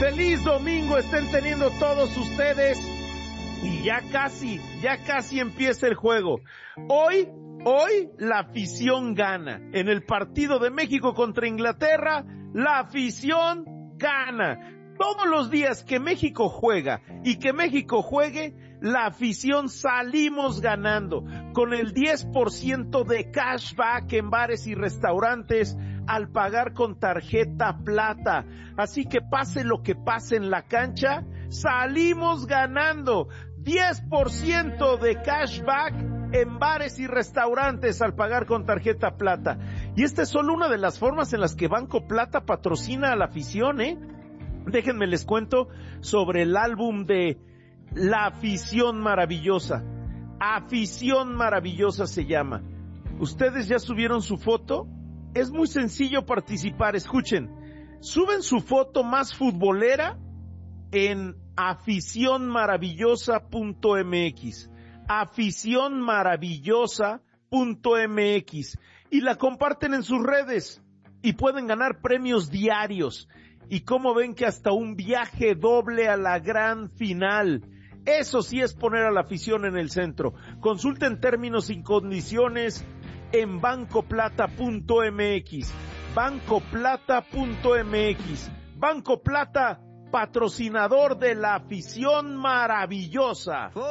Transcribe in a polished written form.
Feliz domingo estén teniendo todos ustedes. Y ya casi empieza el juego. Hoy la afición gana. En el partido de México contra Inglaterra, la afición gana. Todos los días que México juega y que México juegue, la afición salimos ganando. Con el 10% de cashback en bares y restaurantes al pagar con tarjeta plata. Así que pase lo que pase en la cancha, salimos ganando. 10% de cashback en bares y restaurantes al pagar con tarjeta plata. Y esta es solo una de las formas en las que Banco Plata patrocina a la afición, Déjenme les cuento sobre el álbum de La Afición Maravillosa. Afición Maravillosa se llama. ¿Ustedes ya subieron su foto? Es muy sencillo participar, escuchen. Suben su foto más futbolera en aficionmaravillosa.mx. Aficionmaravillosa.mx. Y la comparten en sus redes. Y pueden ganar premios diarios. Y como ven que hasta un viaje doble a la gran final. Eso sí es poner a la afición en el centro. Consulten términos y condiciones en bancoplata.mx. bancoplata.mx. Banco Plata, patrocinador de la afición maravillosa.